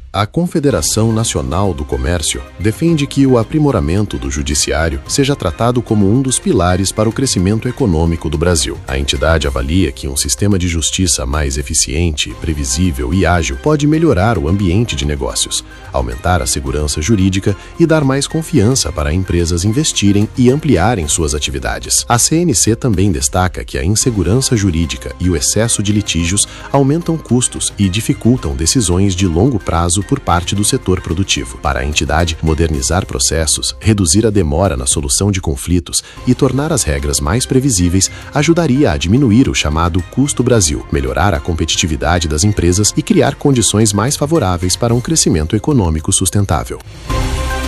A Confederação Nacional do Comércio defende que o aprimoramento do judiciário seja tratado como um dos pilares para o crescimento econômico do Brasil. A entidade avalia que um sistema de justiça mais eficiente, previsível e ágil pode melhorar o ambiente de negócios, aumentar a segurança jurídica e dar mais confiança para empresas investirem e ampliarem suas atividades. A CNC também destaca que a insegurança jurídica e o excesso de litígios aumentam custos e dificultam decisões de longo prazo por parte do setor produtivo. Para a entidade, modernizar processos, reduzir a demora na solução de conflitos e tornar as regras mais previsíveis ajudaria a diminuir o chamado custo Brasil, melhorar a competitividade das empresas e criar condições mais favoráveis para um crescimento econômico sustentável.